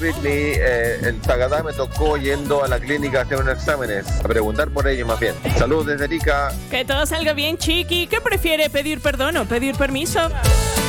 Britney, el Tagadá me tocó yendo a la clínica a hacer unos exámenes, a preguntar por ellos más bien. Saludos desde Arica. Que todo salga bien, chiqui. ¿Qué prefiere, pedir perdón o pedir permiso?